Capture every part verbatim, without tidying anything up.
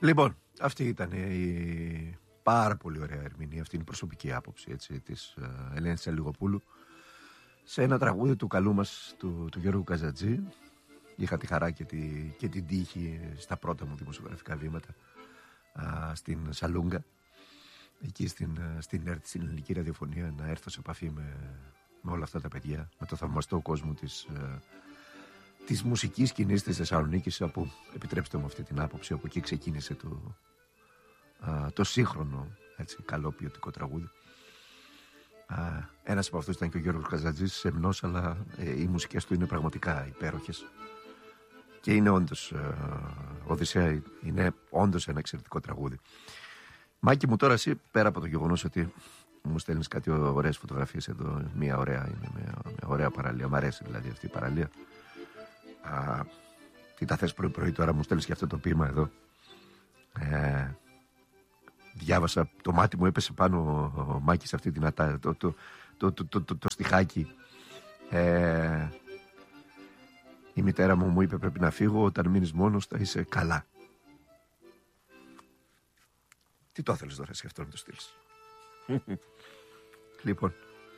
Λοιπόν, αυτή ήταν η πάρα πολύ ωραία ερμηνεία, αυτή είναι η προσωπική άποψη έτσι, της uh, Ελένης Αλιγοπούλου σε ένα τραγούδι του καλού μας του, του Γιώργου Καζατζή. Είχα τη χαρά και, τη, και την τύχη στα πρώτα μου δημοσιογραφικά βήματα uh, στην Σαλούγκα, εκεί στην, στην ΕΡΤ, στην ελληνική ραδιοφωνία, να έρθω σε επαφή με, με όλα αυτά τα παιδιά, με το θαυμαστό κόσμο της, uh, της μουσικής σκηνής της Θεσσαλονίκης, όπου, επιτρέψτε μου αυτή την άποψη, από εκεί ξεκίνησε το, uh, το σύγχρονο έτσι, καλό ποιοτικό τραγούδι. Uh, ένας από αυτούς ήταν και ο Γιώργος Καζατζής, σεμνός, αλλά ε, οι μουσικές του είναι πραγματικά υπέροχες. Και είναι όντως, uh, Οδυσσέα είναι όντως ένα εξαιρετικό τραγούδι. Μάκη μου, τώρα εσύ, πέρα από το γεγονός ότι μου στέλνεις κάτι ωραίες φωτογραφίες εδώ, μια ωραία, είναι μια, μια ωραία παραλία, μ' αρέσει δηλαδή αυτή η παραλία. Uh, τι τα θες πρωί-πρωί, τώρα μου στέλνεις και αυτό το ποίημα εδώ. Ε, διάβασα, το μάτι μου έπεσε πάνω ο Μάκης αυτή την ατά, το, το, το, το, το, το, το στιχάκι. Ε, η μητέρα μου μου είπε πρέπει να φύγω, όταν μείνεις μόνος θα είσαι καλά. Τι το ήθελες τώρα εσύ αυτό να το στείλεις? Λοιπόν,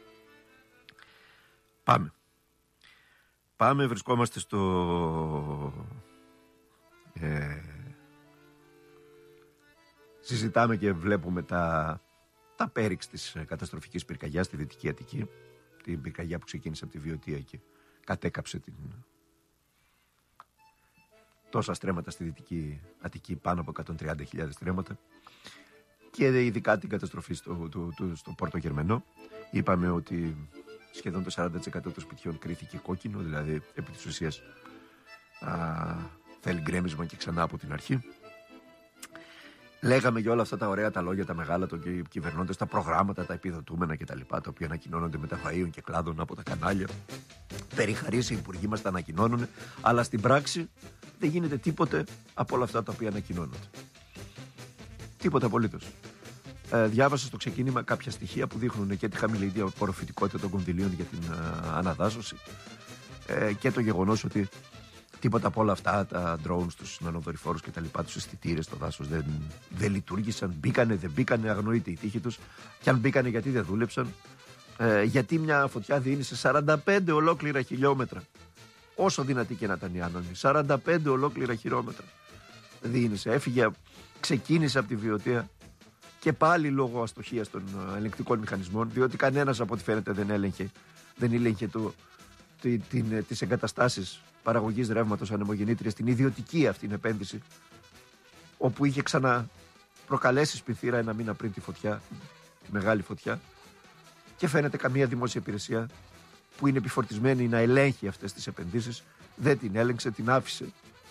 πάμε. Πάμε, βρισκόμαστε στο... Ε, συζητάμε και βλέπουμε τα, τα πέριξ της καταστροφικής πυρκαγιάς στη Δυτική Αττική. Την πυρκαγιά που ξεκίνησε από τη Βιωτία και κατέκαψε την... τόσα στρέμματα στη Δυτική Αττική, πάνω από εκατόν τριάντα χιλιάδες στρέμματα. Και ειδικά την καταστροφή στο, το, το, στο Πόρτο Γερμενό. Είπαμε ότι σχεδόν το σαράντα τοις εκατό των σπιτιών κρίθηκε κόκκινο, δηλαδή επί της ουσίας α, θέλει γκρέμισμα και ξανά από την αρχή. Λέγαμε για όλα αυτά τα ωραία τα λόγια, τα μεγάλα των κυβερνώντες, τα προγράμματα, τα επιδοτούμενα κτλ. Τα οποία ανακοινώνονται μεταφαΐων και κλάδων από τα κανάλια. Περιχαρείς οι υπουργοί μας τα ανακοινώνουν, αλλά στην πράξη δεν γίνεται τίποτε από όλα αυτά τα οποία ανακοινώνονται. Τίποτα απολύτως. Ε, διάβασα στο ξεκίνημα κάποια στοιχεία που δείχνουν και τη χαμηλή απορροφητικότητα των κονδυλίων για την ε, αναδάσωση ε, και το γεγονός ότι τίποτα από όλα αυτά, τα drones, τους νανοδορυφόρους και τα λοιπά, τους αισθητήρες στο δάσος δεν, δεν λειτουργήσαν, μπήκανε, δεν μπήκανε, αγνοείται η τύχη τους. Και αν μπήκανε, γιατί δεν δούλεψαν? Ε, γιατί μια φωτιά δίνει σε σαράντα πέντε ολόκληρα χιλιόμετρα. Όσο δυνατή και να ήταν η άνομη, σαράντα πέντε ολόκληρα χιλιόμετρα δίνησε. Έφυγε, ξεκίνησε από τη Βιωτία και πάλι λόγω αστοχίας των ελεγκτικών μηχανισμών, διότι κανένας από ό,τι φαίνεται δεν έλεγχε, δεν έλεγχε το, την, την, τις εγκαταστάσεις παραγωγής ρεύματος ανεμογεννήτριας, την ιδιωτική αυτή την επένδυση, όπου είχε ξαναπροκαλέσει σπινθήρα ένα μήνα πριν τη φωτιά, τη μεγάλη φωτιά, και φαίνεται καμία δημόσια υπηρεσία που είναι επιφορτισμένη να ελέγχει αυτές τις επενδύσεις δεν την έλεγξε, την άφησε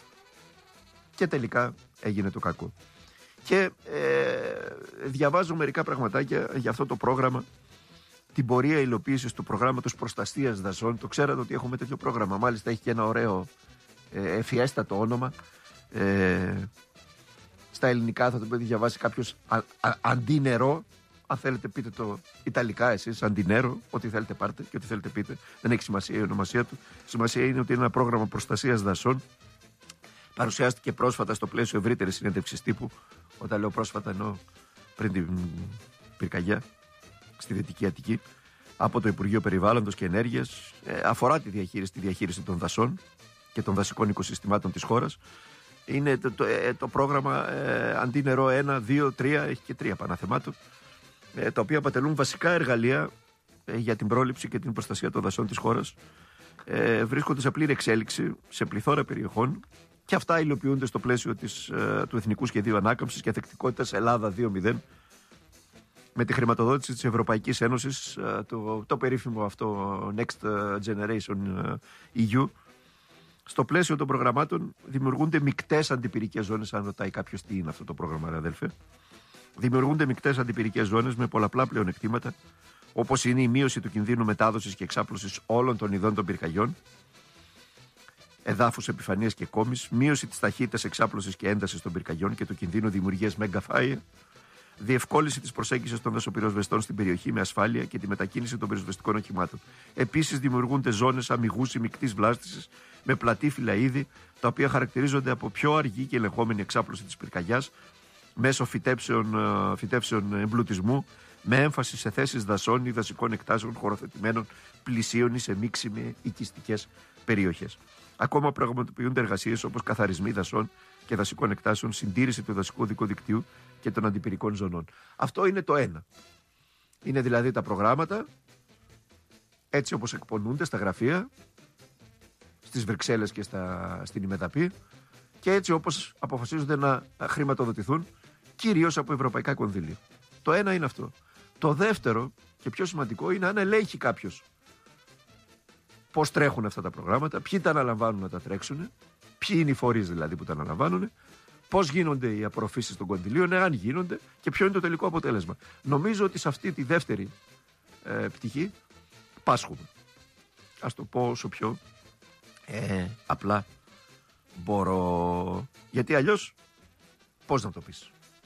και τελικά έγινε το κακό. Και ε, διαβάζω μερικά πραγματάκια για αυτό το πρόγραμμα, την πορεία υλοποίησης του προγράμματος προστασίας δασών. Το ξέρατε ότι έχουμε τέτοιο πρόγραμμα? Μάλιστα έχει και ένα ωραίο ε, ευφιέστατο όνομα. Ε, στα ελληνικά θα το πει διαβάσει κάποιος α, α, αντίνερο. Αν θέλετε πείτε το ιταλικά εσείς, αντινέρο, ό,τι θέλετε πάρτε και ό,τι θέλετε πείτε. Δεν έχει σημασία η ονομασία του. Σημασία είναι ότι είναι ένα πρόγραμμα προστασίας δασών. Παρουσιάστηκε πρόσφατα στο πλαίσιο ευρύτερης συνέντευξης τύπου. Όταν λέω πρόσφατα εννοώ πριν την πυρκαγιά στη Δυτική Αττική, από το Υπουργείο Περιβάλλοντος και Ενέργειας. Ε, αφορά τη διαχείριση, τη διαχείριση των δασών και των δασικών οικοσυστημάτων της χώρας. Είναι το, το, ε, το πρόγραμμα ε, αντίνερο ένα, δύο, τρία, έχει και τρία παναθεμάτων, ε, τα οποία αποτελούν βασικά εργαλεία ε, για την πρόληψη και την προστασία των δασών της χώρας. Ε, βρίσκονται σε πλήρη εξέλιξη σε πληθώρα περιοχών και αυτά υλοποιούνται στο πλαίσιο της, ε, του Εθνικού Σχεδίου Ανάκαμψης και Ανθεκτικότητας Ελλάδα δύο μηδέν, με τη χρηματοδότηση της Ευρωπαϊκής Ένωσης, ε, το, το περίφημο αυτό Next Generation ι γιου. Στο πλαίσιο των προγραμμάτων δημιουργούνται μεικτές αντιπυρικές ζώνες. Αν ρωτάει κάποιος τι είναι αυτό το πρόγραμμα, ρε αδέλφε, δημιουργούνται μεικτές αντιπυρικές ζώνες με πολλαπλά πλεονεκτήματα, όπως είναι η μείωση του κινδύνου μετάδοσης και εξάπλωσης όλων των ειδών των πυρκαγιών, εδάφους, επιφανείας και κόμης, μείωση της ταχύτητας εξάπλωσης και έντασης των πυρκαγιών και του κινδύνου δημιουργίας μεγαφάιε, διευκόλυνση της προσέγγισης των δασοπυροσβεστών στην περιοχή με ασφάλεια και τη μετακίνηση των πυροσβεστικών οχημάτων. Επίσης, δημιουργούνται ζώνες αμυγούς ή μεικτής βλάστησης με πλατήφυλλα είδη, τα οποία χαρακτηρίζονται από πιο αργή και ελεγχόμενη εξάπλωση της πυρκαγιάς μέσω φυτέψεων, φυτέψεων εμπλουτισμού, με έμφαση σε θέσεις δασών ή δασικών εκτάσεων χωροθετημένων πλησίων ή σε μίξιμες οικιστικές περιοχές. Ακόμα πραγματοποιούνται εργασίες όπως καθαρισμοί δασών και δασικών εκτάσεων, συντήρηση του δασικού δικού δικτύου και των αντιπυρικών ζωνών. Αυτό είναι το ένα. Είναι δηλαδή τα προγράμματα έτσι όπως εκπονούνται στα γραφεία, στις Βρυξέλλες και στα, στην Ημεταπή, και έτσι όπως αποφασίζονται να χρηματοδοτηθούν κυρίως από ευρωπαϊκά κονδύλια. Το ένα είναι αυτό. Το δεύτερο και πιο σημαντικό είναι αν ελέγχει κάποιος πώς τρέχουν αυτά τα προγράμματα, ποιοι τα αναλαμβάνουν να τα τρέξουν, ποιοι είναι οι φορείς δηλαδή που τα αναλαμβάνουν, πώς γίνονται οι απορροφήσεις των κονδυλίων, εάν γίνονται, και ποιο είναι το τελικό αποτέλεσμα. Νομίζω ότι σε αυτή τη δεύτερη ε, πτυχή πάσχουμε. Ας το πω όσο πιο ε, απλά μπορώ. Γιατί αλλιώς πώς να το πεις.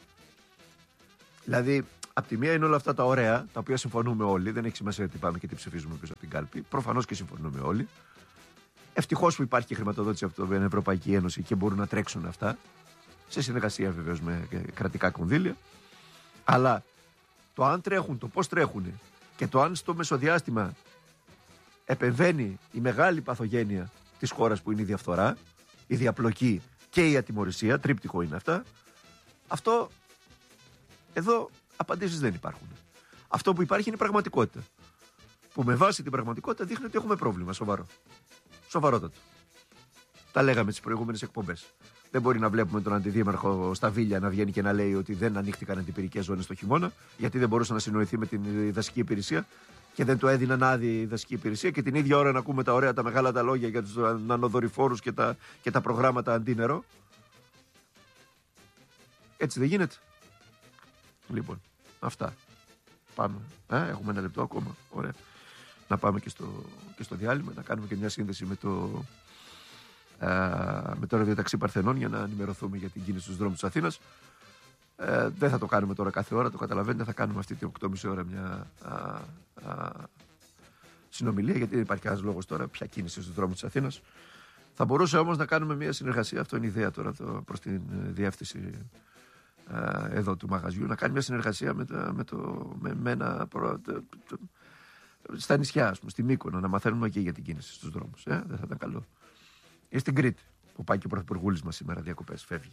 Δηλαδή, απ' τη μία είναι όλα αυτά τα ωραία, τα οποία συμφωνούμε όλοι, δεν έχει σημασία τι πάμε και τι ψηφίζουμε πίσω από την κάλπη. Προφανώς και συμφωνούμε όλοι. Ευτυχώς που υπάρχει και χρηματοδότηση από την Ευρωπαϊκή Ένωση και μπορούν να τρέξουν αυτά, σε συνεργασία βεβαίως με κρατικά κονδύλια. Αλλά το αν τρέχουν, το πώς τρέχουν και το αν στο μεσοδιάστημα επεμβαίνει η μεγάλη παθογένεια της χώρας που είναι η διαφθορά, η διαπλοκή και η ατιμωρησία, τρίπτυχο είναι αυτά, αυτό εδώ απαντήσεις δεν υπάρχουν. Αυτό που υπάρχει είναι η πραγματικότητα. Που με βάση την πραγματικότητα δείχνει ότι έχουμε πρόβλημα σοβαρό. Σοβαρότατο. Τα λέγαμε στις προηγούμενες εκπομπές. Δεν μπορεί να βλέπουμε τον αντιδήμαρχο στα Βίλια να βγαίνει και να λέει ότι δεν ανοίχτηκαν αντιπυρικές ζώνες το χημώνα, γιατί δεν μπορούσε να συνοηθεί με την δασική υπηρεσία και δεν του έδιναν άδεια η δασική υπηρεσία, και την ίδια ώρα να ακούμε τα ωραία, τα μεγάλα τα λόγια για τους νανοδορυφόρους και τα, και τα προγράμματα αντίνερο. Έτσι δεν γίνεται. Λοιπόν, αυτά. Πάμε. Ε, έχουμε ένα λεπτό ακόμα. Ωραία. Να πάμε και στο, και στο διάλειμμα, να κάνουμε και μια σύνδεση με το, ε, με το ραδιοταξί Παρθενών για να ενημερωθούμε για την κίνηση στους δρόμους της Αθήνας. Ε, δεν θα το κάνουμε τώρα κάθε ώρα, το καταλαβαίνετε. Θα κάνουμε αυτή την οκτώ και μισή ώρα μια α, α, συνομιλία, γιατί δεν υπάρχει κανένας λόγος τώρα πια κίνηση στους δρόμους της Αθήνας. Θα μπορούσε όμως να κάνουμε μια συνεργασία, αυτό είναι η ιδέα τώρα το, προς την διεύθυνση εδώ του μαγαζιού, να κάνει μια συνεργασία με, το, με, το, με, με ένα προ, το, το, στα νησιά, ας πούμε, στη Μύκονο, να μαθαίνουμε και για την κίνηση στους δρόμους. Ε, δεν θα ήταν καλό. Ή στην Κρήτη, που πάει και ο πρωθυπουργούλης μας σήμερα διακοπές, φεύγει.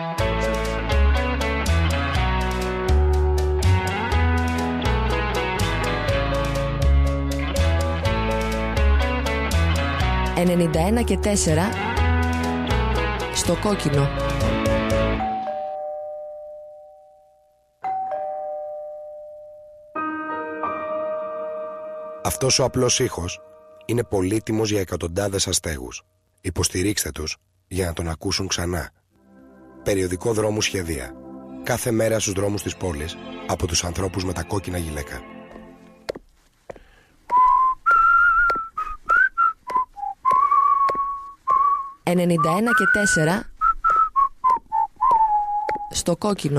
ενενήντα ένα και τέσσερα στο κόκκινο. Αυτός ο απλός ήχος είναι πολύτιμος για εκατοντάδες αστέγους. Υποστηρίξτε τους για να τον ακούσουν ξανά. Περιοδικό Δρόμου Σχεδία. Κάθε μέρα στους δρόμους της πόλης από τους ανθρώπους με τα κόκκινα γυλαίκα. ενενήντα ένα και τέσσερα στο κόκκινο.